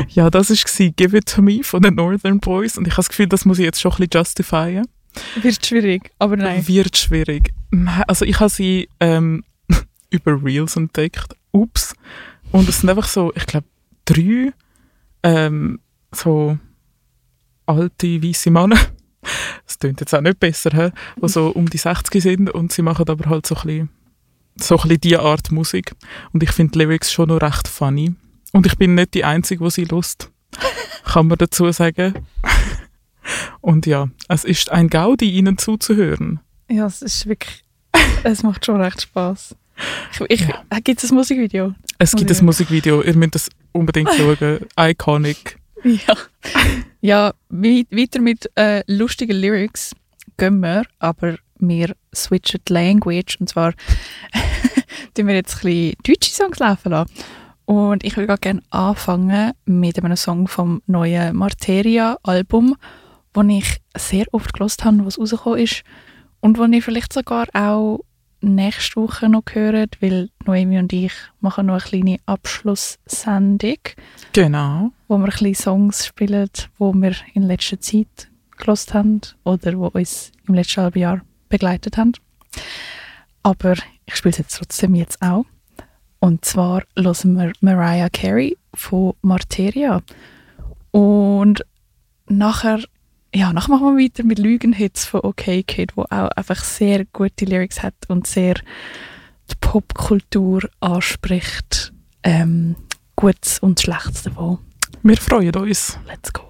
Ja, das war «Give It To Me» von den Northern Boys und ich habe das Gefühl, das muss ich jetzt schon ein bisschen justifieren. Wird schwierig, aber nein. Wird schwierig. Also ich habe sie über Reels entdeckt. Ups. Und es sind einfach so, ich glaube, 3 so alte, weisse Männer. Das klingt jetzt auch nicht besser, die so um die 60 sind und sie machen aber halt so ein bisschen diese Art Musik. Und ich finde die Lyrics schon noch recht funny. Und ich bin nicht die Einzige, die sie hört. Kann man dazu sagen. Und ja, es ist ein Gaudi, ihnen zuzuhören. Ja, es ist wirklich, es macht schon recht Spass. Gibt es ein Musikvideo? Es gibt ein Musikvideo, ihr müsst das unbedingt schauen. Iconic. Ja, weiter mit lustigen Lyrics gehen wir, aber wir switchen die Language und zwar tun wir jetzt ein bisschen deutsche Songs laufen lassen. Und ich würde gerne anfangen mit einem Song vom neuen Materia-Album, den ich sehr oft gehört habe, was rausgekommen ist und den ihr vielleicht sogar auch nächste Woche noch hört, weil Noemi und ich machen noch eine kleine Abschlusssendung. Genau. Wo wir ein bisschen Songs spielen, die wir in letzter Zeit gehört haben oder die uns im letzten halben Jahr begleitet haben. Aber ich spiele es jetzt trotzdem jetzt auch. Und zwar hören wir Mariah Carey von Materia. Und nachher machen wir weiter mit Lügenhits von OK Kid, wo auch einfach sehr gute Lyrics hat und sehr die Popkultur anspricht. Gutes und Schlechtes davon. Wir freuen uns. Let's go.